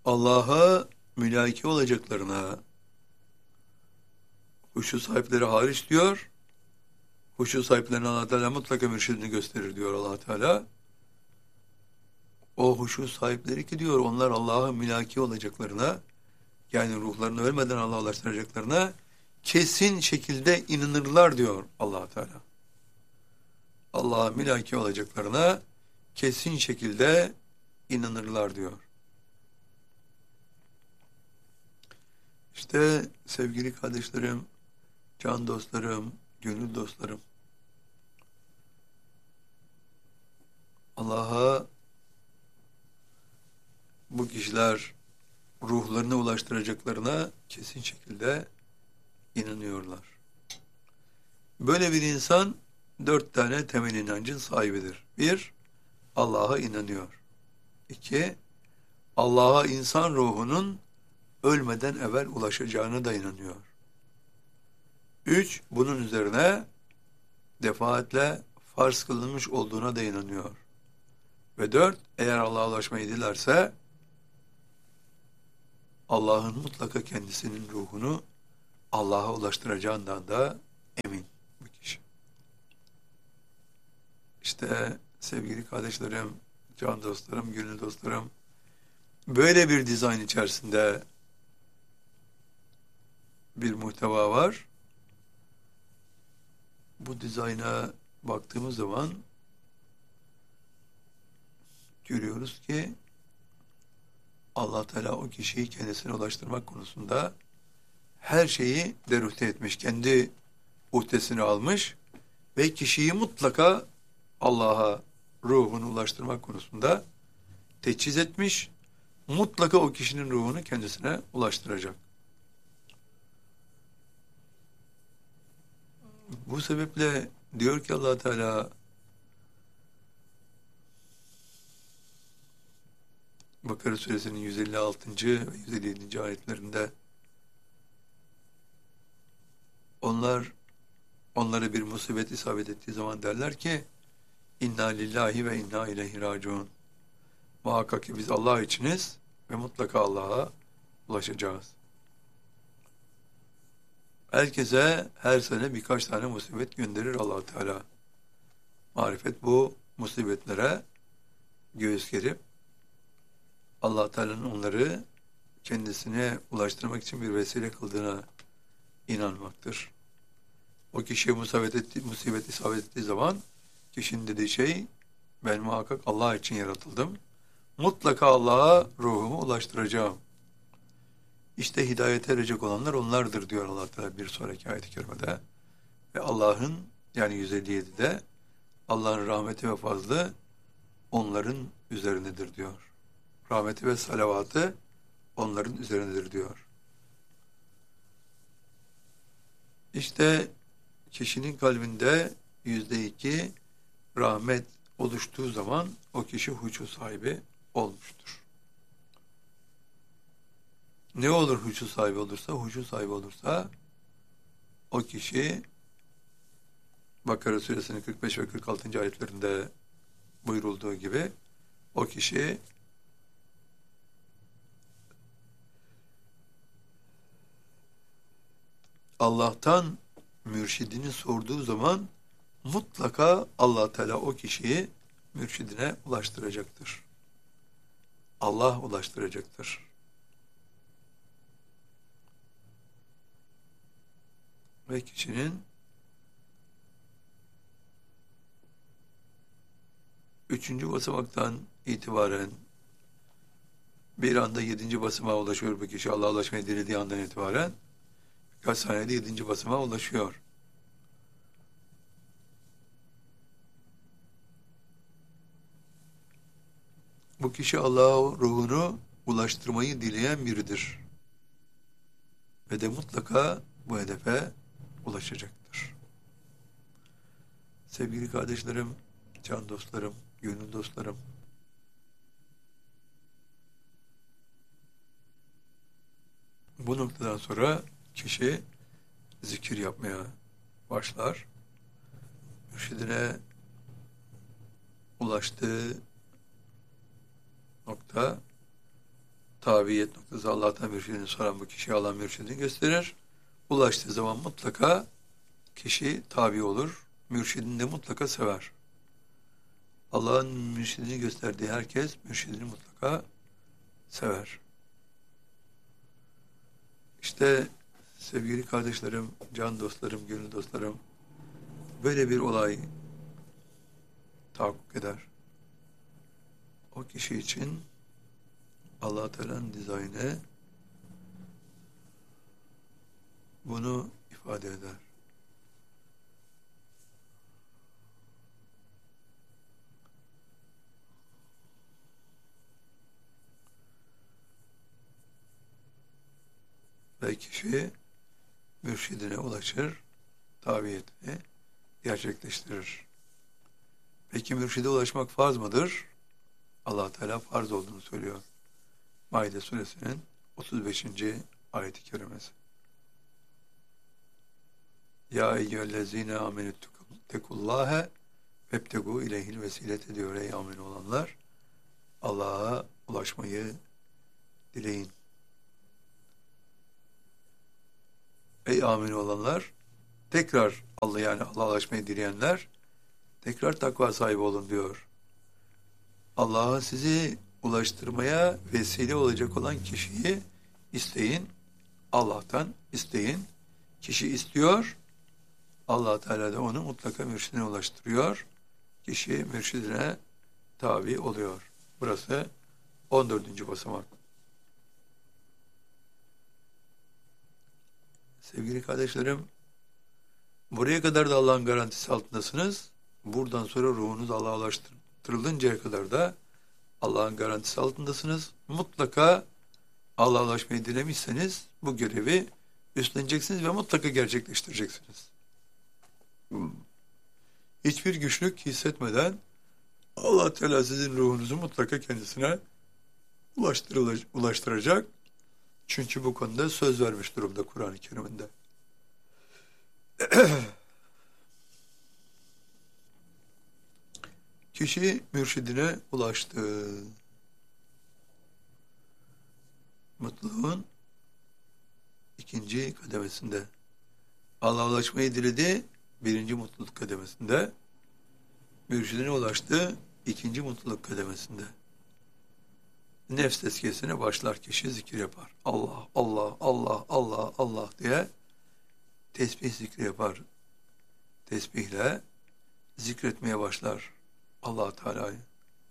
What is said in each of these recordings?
Allah'a mülaki olacaklarına huşu sahipleri hariç diyor. Huşu sahiplerine Allah Teala mutlaka mürşidini gösterir diyor Allah Teala. O huşu sahipleri ki diyor onlar Allah'a mülaki olacaklarına, yani ruhlarını ölmeden Allah'a ulaştıracaklarına kesin şekilde inanırlar diyor Allah Teala. Allah'a mülaki olacaklarına kesin şekilde inanırlar diyor. İşte sevgili kardeşlerim, can dostlarım, gönül dostlarım, Allah'a bu kişiler ruhlarına ulaştıracaklarına kesin şekilde inanıyorlar. Böyle bir insan 4 tane temel inancın sahibidir. 1, Allah'a inanıyor. 2, Allah'a insan ruhunun ölmeden evvel ulaşacağına da inanıyor. 3, bunun üzerine defaatle farz kılınmış olduğuna da inanıyor. Ve 4, eğer Allah'a ulaşmayı dilerse Allah'ın mutlaka kendisinin ruhunu Allah'a ulaştıracağından da emin bu kişi. İşte sevgili kardeşlerim, can dostlarım, gönül dostlarım, böyle bir dizayn içerisinde bir muhteva var. Bu dizayna baktığımız zaman görüyoruz ki Allah Teala o kişiyi kendisine ulaştırmak konusunda her şeyi deruhte etmiş. Kendi uhdesine almış ve kişiyi mutlaka Allah'a ruhunu ulaştırmak konusunda teçhiz etmiş. Mutlaka o kişinin ruhunu kendisine ulaştıracak. Bu sebeple diyor ki Allah Teala Bakara suresinin 156. ve 157. ayetlerinde onlara bir musibet isabet ettiği zaman derler ki İnna lillahi ve inna ileyhi raciun. Muhakkak ki biz Allah içiniz ve mutlaka Allah'a ulaşacağız. Herkese her sene birkaç tane musibet gönderir Allah Teala. Marifet bu musibetlere göğüs gerip Allah Teala'nın onları kendisine ulaştırmak için bir vesile kıldığına inanmaktır. O kişiye musibet isabet ettiği zaman kişinin dediği şey ben muhakkak Allah için yaratıldım. Mutlaka Allah'a ruhumu ulaştıracağım. İşte hidayete erecek olanlar onlardır diyor Allah Teala bir sonraki ayet-i kerimede. Ve Allah'ın yani 157'de Allah'ın rahmeti ve fazlı onların üzerindedir diyor. Rahmeti ve salavatı onların üzerindedir diyor. İşte kişinin kalbinde %2 rahmet oluştuğu zaman o kişi huşu sahibi olmuştur. Ne olur huşu sahibi olursa? Huşu sahibi olursa o kişi Bakara suresinin 45 ve 46. ayetlerinde buyurulduğu gibi o kişi Allah'tan mürşidini sorduğu zaman mutlaka Allah Teala o kişiyi mürşidine ulaştıracaktır. Allah ulaştıracaktır. Ve kişinin 3. basamaktan itibaren bir anda 7. basamağa ulaşıyor bu kişi. Allah'a ulaşmayı dilediği andan itibaren birkaç saniyede 7. basamağa ulaşıyor. Bu kişi Allah'a ruhunu ulaştırmayı dileyen biridir. Ve de mutlaka bu hedefe ulaşacaktır. Sevgili kardeşlerim, can dostlarım, gönül dostlarım, bu noktadan sonra kişi zikir yapmaya başlar. Mürşidine ulaştığı nokta tabiyet noktası Allah'tan mürşidini soran bu kişiye Allah mürşidini gösterir. Ulaştığı zaman mutlaka kişi tabi olur. Mürşidini de mutlaka sever. Allah'ın mürşidini gösterdiği herkes mürşidini mutlaka sever. İşte sevgili kardeşlerim, can dostlarım, gönül dostlarım, böyle bir olay tahakkuk eder. O kişi için Allah Teala'nın dizaynı bunu ifade eder. Ve kişi mürşidine ulaşır, tabiyetini gerçekleştirir. Peki mürşide ulaşmak farz mıdır? Allah Teala farz olduğunu söylüyor. Maide suresinin 35. ayet-i kerimesi. Ya eyyühellezine amenüttekullâhe vebtegû ileyhil vesilete diyor ey amin olanlar. Allah'a ulaşmayı dileyin. Ey amin olanlar, tekrar Allah'a ulaşmayı dileyenler, tekrar takva sahibi olun diyor. Allah'a sizi ulaştırmaya vesile olacak olan kişiyi isteyin. Allah'tan isteyin. Kişi istiyor, Allah Teala da onu mutlaka mürşidine ulaştırıyor. Kişi mürşidine tabi oluyor. Burası 14. basamak. Sevgili kardeşlerim, buraya kadar da Allah'ın garantisi altındasınız. Buradan sonra ruhunuz Allah'a ulaştırılıncaya kadar da Allah'ın garantisi altındasınız. Mutlaka Allah'a ulaşmayı dilemişseniz bu görevi üstleneceksiniz ve mutlaka gerçekleştireceksiniz. Hiçbir güçlük hissetmeden Allah Teala sizin ruhunuzu mutlaka kendisine ulaştıracak. Çünkü bu konuda söz vermiş durumda Kur'an-ı Kerim'inde. Kişi mürşidine ulaştı. Mutluluğun ikinci kademesinde. Allah'a ulaşmayı diledi, birinci mutluluk kademesinde. Mürşidine ulaştı, ikinci mutluluk kademesinde. Nefs tezkiyesine başlar, kişi zikir yapar. Allah, Allah, Allah, Allah, Allah diye tesbih zikri yapar. Tesbihle zikretmeye başlar Allah Teala'yı.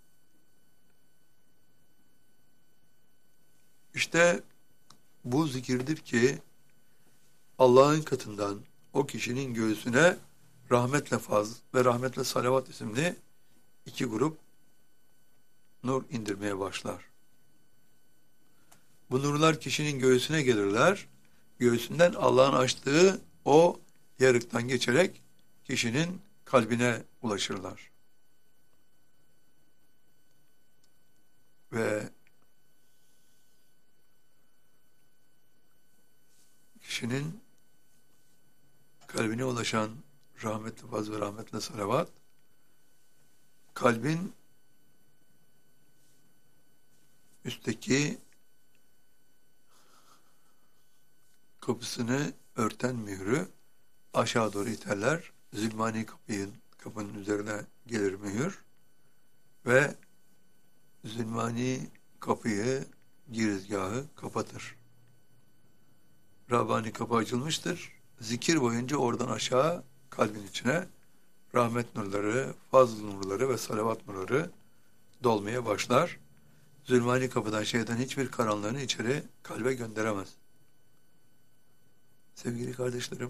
İşte bu zikirdir ki Allah'ın katından o kişinin göğsüne rahmetle faz ve rahmetle salavat isimli iki grup nur indirmeye başlar. Bu nurlar kişinin göğsüne gelirler. Göğsünden Allah'ın açtığı o yarıktan geçerek kişinin kalbine ulaşırlar. Ve kişinin kalbine ulaşan rahmetli faz ve rahmetli salavat kalbin üstteki kapısını örten mührü aşağı doğru iterler. Zülmani kapının üzerine gelir mühür ve Zülmani kapıyı, girizgahı kapatır. Rabbani kapı açılmıştır. Zikir boyunca oradan aşağı kalbin içine rahmet nurları, fazl nurları ve salavat nurları dolmaya başlar. Zülmani kapıdan şeytan hiçbir karanlığını içeri kalbe gönderemez. Sevgili kardeşlerim,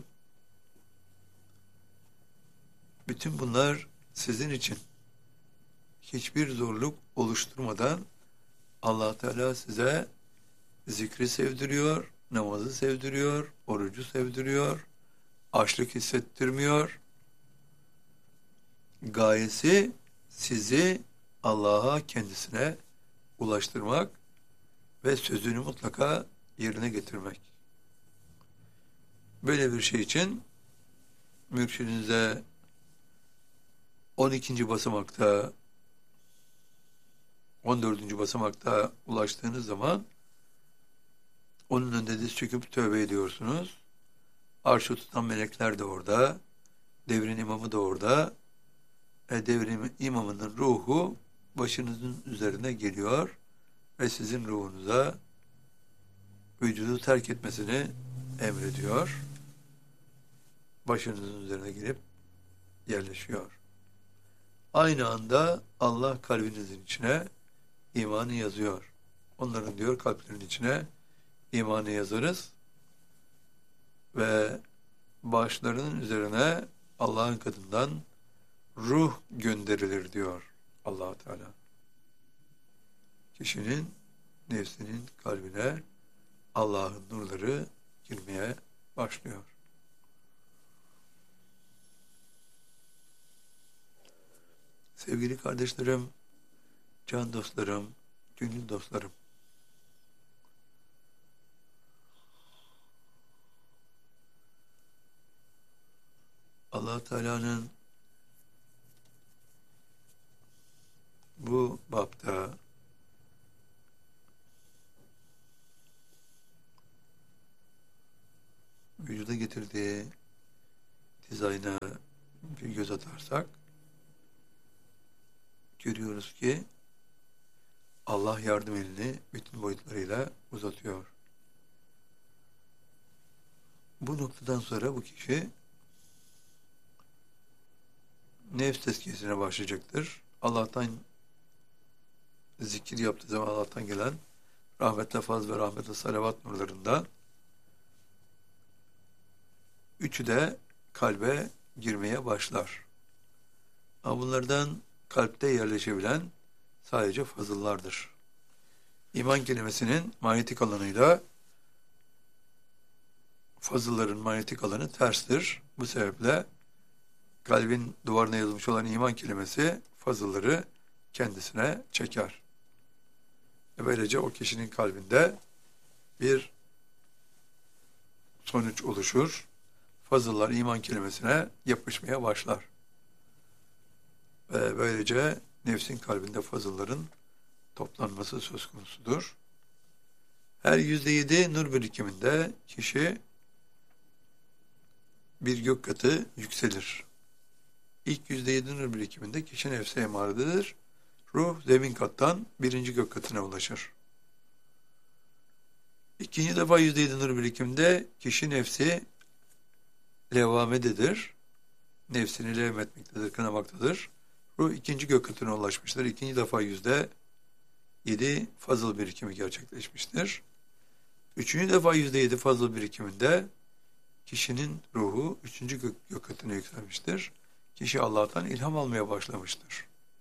bütün bunlar sizin için hiçbir zorluk oluşturmadan Allah Teala size zikri sevdiriyor, namazı sevdiriyor, orucu sevdiriyor, açlık hissettirmiyor. Gayesi sizi Allah'a kendisine ulaştırmak ve sözünü mutlaka yerine getirmek. Böyle bir şey için mürşidinize 12. basamakta 14. basamakta ulaştığınız zaman Onun önünde diz çöküp tövbe ediyorsunuz. Arşı tutan melekler de orada. Devrin imamı da orada. Devrin imamının ruhu başınızın üzerine geliyor ve sizin ruhunuza vücudu terk etmesini emrediyor. Başınızın üzerine gelip yerleşiyor. Aynı anda Allah kalbinizin içine imanı yazıyor. Onların diyor kalplerinin içine imanı yazarız ve başlarının üzerine Allah'ın katından ruh gönderilir diyor Allah Teala. Kişinin nefsinin kalbine Allah'ın nurları girmeye başlıyor. Sevgili kardeşlerim, can dostlarım, gönül dostlarım. Allah Teala'nın bu bapta vücuda getirdiği dizayna bir göz atarsak görüyoruz ki Allah yardım elini bütün boyutlarıyla uzatıyor. Bu noktadan sonra bu kişi nefs tezkiyesine başlayacaktır. Allah'tan zikir yaptığı zaman Allah'tan gelen rahmetle faz ve rahmetle salavat nurlarından üçü de kalbe girmeye başlar. Ama bunlardan kalpte yerleşebilen sadece fazıllardır. İman kelimesinin manyetik alanıyla fazılların manyetik alanı terstir. Bu sebeple kalbin duvarına yazılmış olan iman kelimesi fazılları kendisine çeker. Böylece o kişinin kalbinde bir sonuç oluşur. Fazıllar iman kelimesine yapışmaya başlar. Ve böylece nefsin kalbinde fazılların toplanması söz konusudur. Her %7 nur birikiminde kişi bir gök katı yükselir. İlk %7 nur birikiminde kişi nefse emaredir. Ruh zemin kattan birinci gök katına ulaşır. İkinci defa %7 nur birikiminde kişi nefsi levamededir. Nefsini levmetmektedir, kınamaktadır. Ruh ikinci gök katına ulaşmıştır. İkinci defa %7 fazıl birikimi gerçekleşmiştir. Üçüncü defa %7 fazıl birikiminde kişinin ruhu üçüncü gök katına yükselmiştir. Kişi Allah'tan ilham almaya başlamıştır.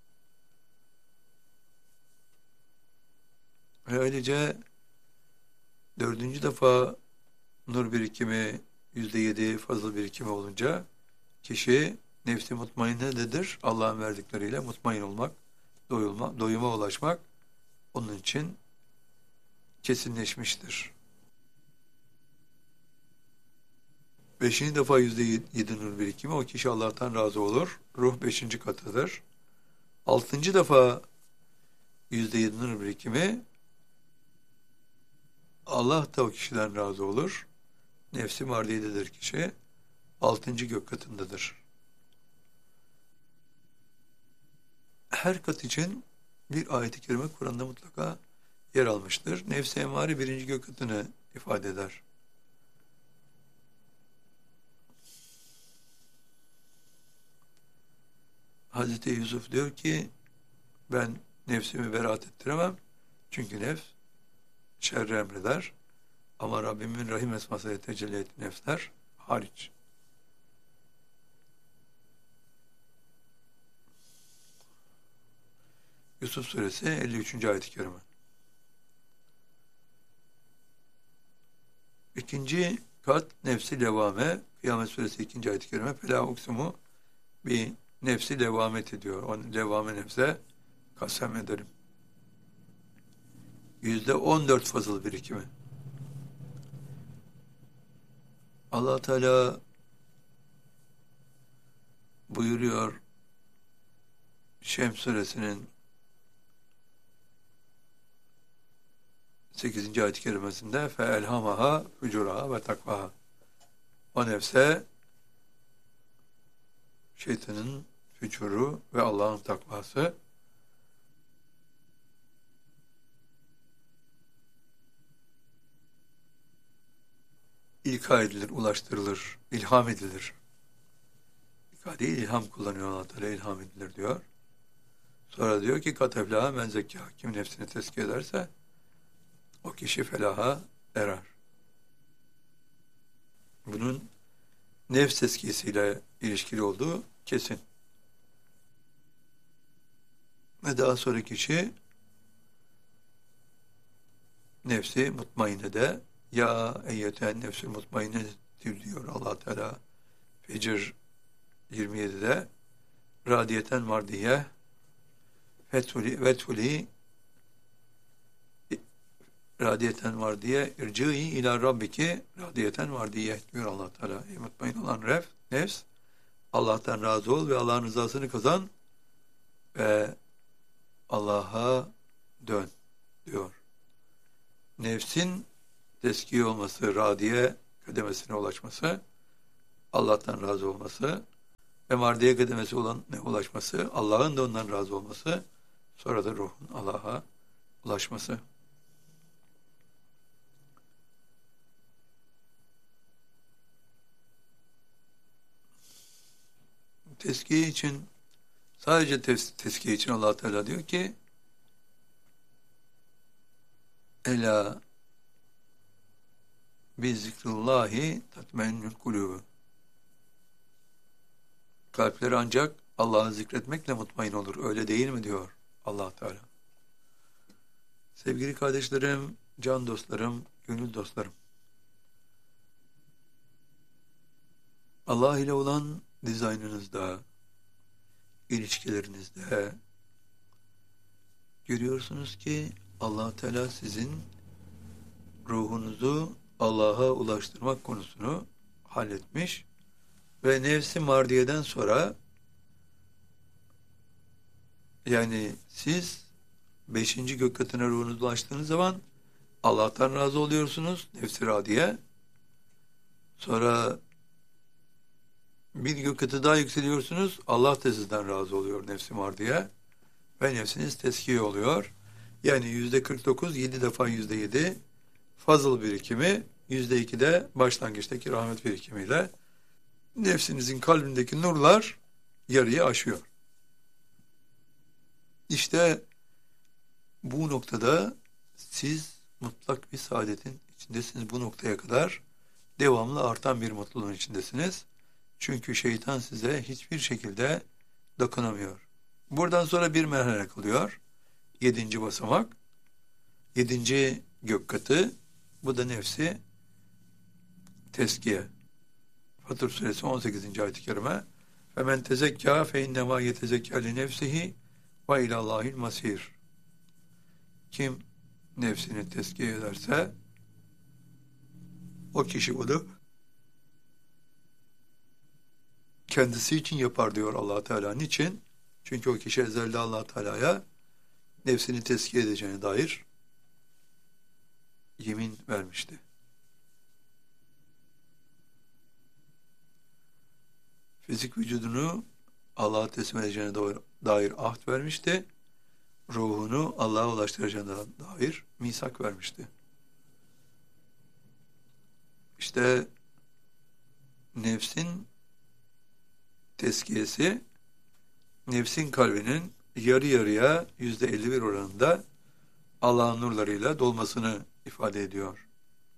Ve öylece dördüncü defa nur birikimi %7 fazıl birikimi olunca kişi nefsi mutmainnedir. Allah'ın verdikleriyle mutmain olmak, doyuma ulaşmak onun için kesinleşmiştir. Beşinci defa %7 nur birikimi o kişi Allah'tan razı olur. Ruh beşinci katıdır. Altıncı defa %7 nur birikimi Allah da o kişiden razı olur. Nefsi mardiyededir kişi. Altıncı gök katındadır. Her kat için bir ayet-i kerime Kur'an'da mutlaka yer almıştır. Nefs-i emmare birinci gök katını ifade eder. Hazreti Yusuf diyor ki ben nefsimi beraat ettiremem. Çünkü nefs şerri emreder. Ama Rabbimin Rahim esmasıyla tecelli ettiği nefsler hariç. Yusuf suresi 53. ayet-i kerime. İkinci kat nefsi levame. Kıyamet suresi 2. ayet-i kerime. Fela uksumu bir nefsi levamet ediyor. O levame nefse kasem ederim. %14 fazıl birikimi. Allah Teala buyuruyor Şems suresinin 8. ayet-i kerimesinde فَاَلْهَمَهَا فُجُرَهَا ve takvaha. O nefse şeytanın fücuru ve Allah'ın takvası ilka edilir, ulaştırılır, ilham edilir. İkadeyi ilham kullanıyor Allah Teala, ilham edilir diyor. Sonra diyor ki kateflaha men zekâ. Kim nefsini tezkiye ederse o kişi felaha erer. Bunun nefs tezkiyesiyle ilişkili olduğu kesin. Ve daha sonra kişi nefsi mutmainne de ya eyyeten nefsü mutmainne diyor Allah Teala Fecr 27'de radiyeten var diye vetuli radiyeten var diye ircî ila rabbiki radiyeten var diye diyor Allah Teala. Mutmain olan nefs Allah'tan razı ol ve Allah'ın rızasını kazan ve Allah'a dön diyor. Nefsin teskiye olması, radiye kademesine ulaşması, Allah'tan razı olması ve mardiye kademesi olan ne ulaşması, Allah'ın da ondan razı olması, sonra da ruhun Allah'a ulaşması. Teskiye için, sadece teskiye için Allah Teala diyor ki Ela bi zikrullahi tatmainnül kulûbü. Kalpler ancak Allah'ı zikretmekle mutmain olur. Öyle değil mi diyor Allah Teala. Sevgili kardeşlerim, can dostlarım, gönül dostlarım. Allah ile olan dizaynınızda, ilişkilerinizde görüyorsunuz ki Allah Teala sizin ruhunuzu Allah'a ulaştırmak konusunu halletmiş ve nefsi mardiyeden sonra yani siz 5. gök katına ruhunuzu ulaştığınız zaman Allah'tan razı oluyorsunuz nefsi radiye. Sonra bir gök katı daha yükseliyorsunuz. Allah da sizden razı oluyor nefsi mardiye ve nefsiniz teskiye oluyor. Yani %49, 7 defa %7 fazıl birikimi, %2 de başlangıçtaki rahmet birikimiyle nefsinizin kalbindeki nurlar yarıyı aşıyor. İşte bu noktada siz mutlak bir saadetin içindesiniz. Bu noktaya kadar devamlı artan bir mutluluğun içindesiniz. Çünkü şeytan size hiçbir şekilde dokunamıyor. Buradan sonra bir merhale kalıyor. 7. basamak. 7. gök katı. Bu da nefsi teskiye. Fatır suresi 18. ayet-i kerime. فَمَنْ تَزَكَّى فَاِنَّمَا يَتَزَكَّى لِنَفْسِهِ وَاِلَى اللّٰهِ الْمَسِيرِ. Kim nefsini teskiye ederse o kişi bunu kendisi için yapar diyor Allah Teala. Niçin? Çünkü o kişi ezelde Allah Teala'ya nefsini teskiye edeceğine dair yemin vermişti. Fizik vücudunu Allah'a teslim edeceğine dair ahd vermişti. Ruhunu Allah'a ulaştıracağına dair misak vermişti. İşte nefsin teskiyesi, nefsin kalbinin yarı yarıya %51 oranında Allah'ın nurlarıyla dolmasını ifade ediyor.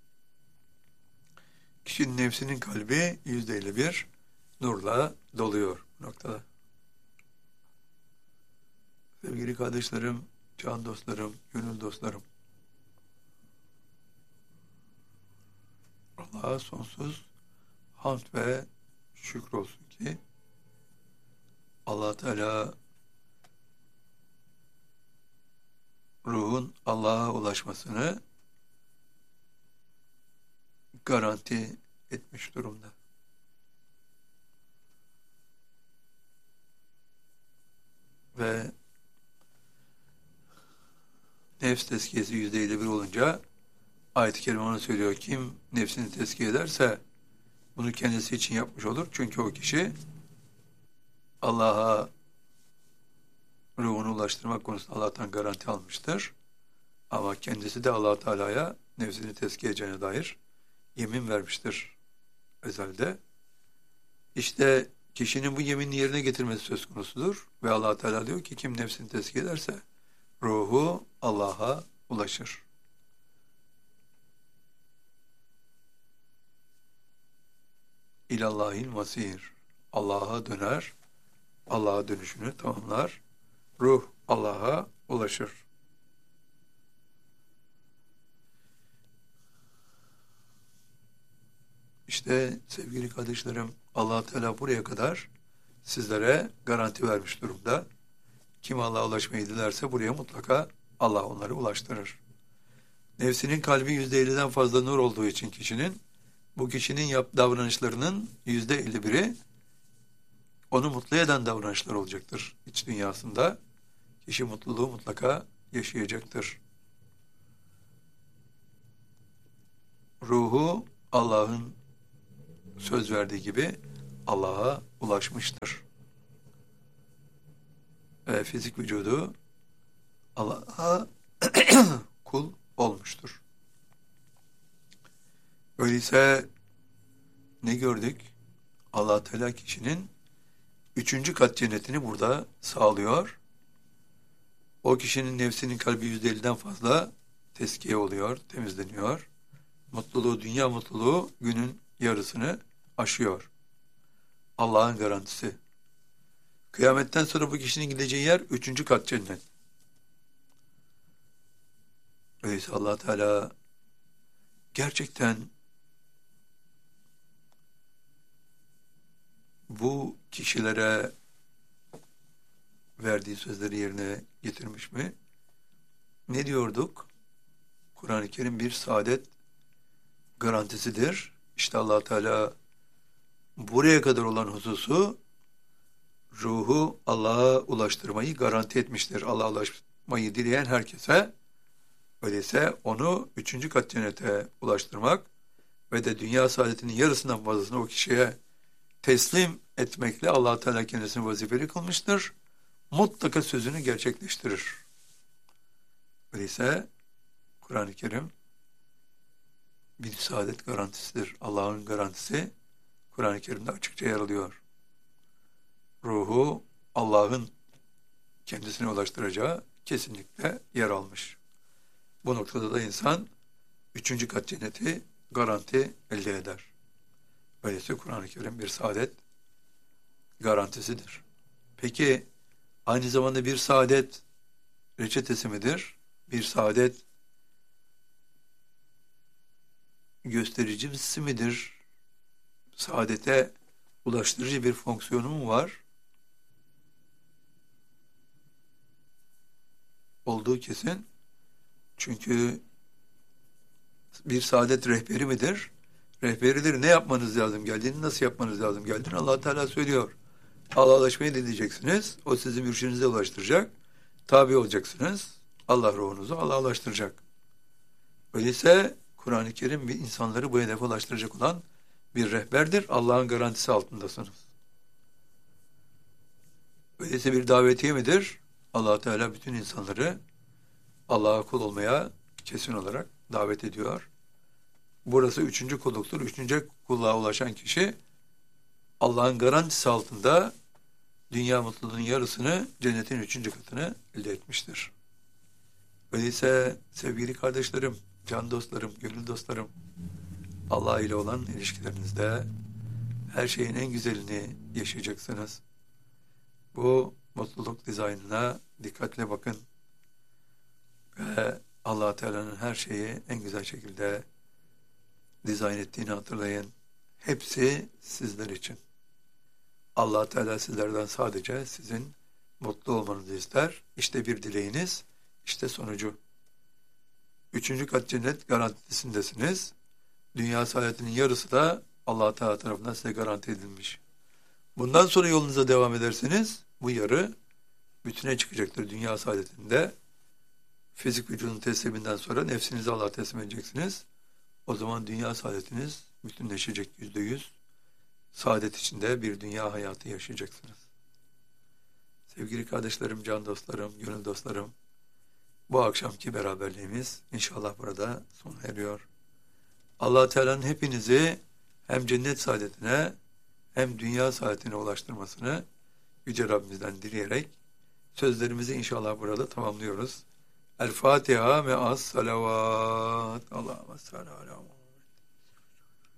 Kişinin nefsinin kalbi %51 nurla doluyor bu noktada. Sevgili kardeşlerim, can dostlarım, gönül dostlarım. Allah'a sonsuz hamd ve şükür olsun ki Allah Teala ruhun Allah'a ulaşmasını garanti etmiş durumda. Ve nefs tezkiyesi %51 olunca Ayet-i Kerime onu söylüyor. Kim nefsini tezkiye ederse bunu kendisi için yapmış olur. Çünkü o kişi Allah'a ruhunu ulaştırmak konusunda Allah'tan garanti almıştır. Ama kendisi de Allah Teala'ya nefsini tezkiye edeceğine dair yemin vermiştir ezelde. İşte kişinin bu yeminini yerine getirmesi söz konusudur. Ve Allah Teala diyor ki kim nefsini tezkiye ederse ruhu Allah'a ulaşır. İlallahil masir. Allah'a döner, Allah'a dönüşünü tamamlar. Ruh Allah'a ulaşır. İşte sevgili kardeşlerim, Allah Teala buraya kadar sizlere garanti vermiş durumda. Kim Allah'a ulaşmayı dilerse buraya mutlaka Allah onları ulaştırır. Nefsinin kalbi %50'den fazla nur olduğu için kişinin, bu kişinin davranışlarının %51'i onu mutlu eden davranışlar olacaktır. İç dünyasında kişi mutluluğu mutlaka yaşayacaktır. Ruhu Allah'ın söz verdiği gibi Allah'a ulaşmıştır. Ve fizik vücudu Allah'a kul olmuştur. Öyleyse ne gördük? Allah Teala kişinin 3. kat cennetini burada sağlıyor. O kişinin nefsinin kalbi %50'den fazla teskiye oluyor, temizleniyor. Mutluluğu, dünya mutluluğu günün yarısını aşıyor. Allah'ın garantisi. Kıyametten sonra bu kişinin gideceği yer 3. kat cennet. Öyleyse Allah Teala gerçekten bu kişilere verdiği sözleri yerine getirmiş mi? Ne diyorduk? Kur'an-ı Kerim bir saadet garantisidir. İşte Allah Teala buraya kadar olan hususu ruhu Allah'a ulaştırmayı garanti etmiştir. Allah'a ulaşmayı dileyen herkese. Öyleyse onu 3. kat cennete ulaştırmak ve de dünya saadetinin yarısından fazlasını o kişiye teslim etmekle Allah Teala kendisini vazifeli kılmıştır. Mutlaka sözünü gerçekleştirir. Öyleyse Kur'an-ı Kerim bir saadet garantisidir. Allah'ın garantisi Kur'an-ı Kerim'de açıkça yer alıyor. Ruhu Allah'ın kendisine ulaştıracağı kesinlikle yer almış. Bu noktada da insan 3. kat cenneti garanti elde eder. Öyleyse Kur'an-ı Kerim bir saadet garantisidir. Peki aynı zamanda bir saadet reçetesi midir? Bir saadet göstericisi midir? Saadete ulaştırıcı bir fonksiyonu mu var? Olduğu kesin. Çünkü bir saadet rehberi midir? Rehberidir. Ne yapmanız lazım geldiğini, nasıl yapmanız lazım geldiğini Allah Teala söylüyor. Allah'a ulaşmayı dileyeceksiniz. O sizi mürşidinize ulaştıracak. Tabi olacaksınız. Allah ruhunuzu Allah'a ulaştıracak. Öyleyse Kur'an-ı Kerim bir insanları bu hedefe ulaştıracak olan bir rehberdir. Allah'ın garantisi altındasınız. Öyleyse bir davetiye midir? Allah Teala bütün insanları Allah'a kul olmaya kesin olarak davet ediyor. Burası 3. kulluktur. 3. kulluğa ulaşan kişi Allah'ın garantisi altında dünya mutluluğunun yarısını, cennetin 3. katını elde etmiştir. Öyleyse sevgili kardeşlerim, can dostlarım, gönül dostlarım, Allah ile olan ilişkilerinizde her şeyin en güzelini yaşayacaksınız. Bu mutluluk dizaynına dikkatle bakın ve Allah Teala'nın her şeyi en güzel şekilde dizayn ettiğini hatırlayın. Hepsi sizler için. Allah Teala sizlerden sadece sizin mutlu olmanızı ister. İşte bir dileğiniz, işte sonucu. 3. kat cennet garantisindesiniz. Dünya saadetinin yarısı da Allah Teala tarafından size garanti edilmiş. Bundan sonra yolunuza devam ederseniz bu yarı bütüne çıkacaktır dünya saadetinde. fizik vücudun tesliminden sonra nefsinizi Allah'a teslim edeceksiniz. O zaman dünya saadetiniz bütünleşecek, %100. Saadet içinde bir dünya hayatı yaşayacaksınız. Sevgili kardeşlerim, can dostlarım, gönül dostlarım, bu akşamki beraberliğimiz inşallah burada sona eriyor. Allah Teala'nın hepinizi hem cennet saadetine hem dünya saadetine ulaştırmasını Yüce Rabbimizden dileyerek sözlerimizi inşallah burada tamamlıyoruz. El Fatiha ve as salavat. Allahümme salli ala